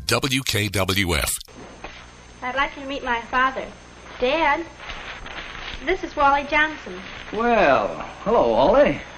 WKWF. I'd like you to meet my father. Dad, this is Wally Johnson. Well, hello, Wally.